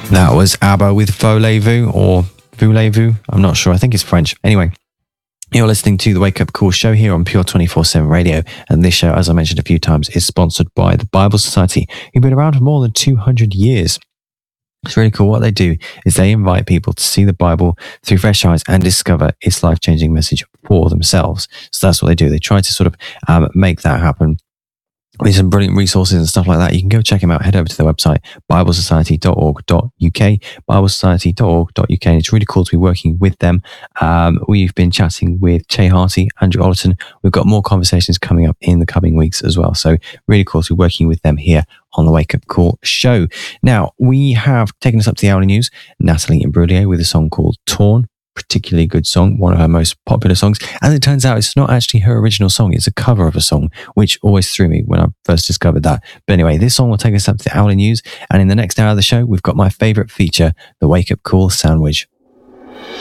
That was ABBA with Voulez-Vous or Voulez-Vous. I'm not sure. I think it's French. Anyway, you're listening to the Wake Up Call show here on Pure 24/7 Radio. And this show, as I mentioned a few times, is sponsored by the Bible Society, who've been around for more than 200 years. It's really cool. What they do is they invite people to see the Bible through fresh eyes and discover its life-changing message for themselves. So that's what they do. They try to sort of make that happen with some brilliant resources and stuff like that. You can go check them out. Head over to their website, biblesociety.org.uk, biblesociety.org.uk. And it's really cool to be working with them. We've been chatting with Che Harty, Andrew Ollerton. We've got more conversations coming up in the coming weeks as well. So really cool to be working with them here on the Wake Up Call show. Now, we have taken us up to the hourly news. Natalie Imbruglia with a song called Torn. Particularly good song, one of her most popular songs. And it turns out it's not actually her original song, it's a cover of a song, which always threw me when I first discovered that. But anyway, this song will take us up to the hourly news. And in the next hour of the show, we've got my favourite feature, the Wake Up Call Sandwich.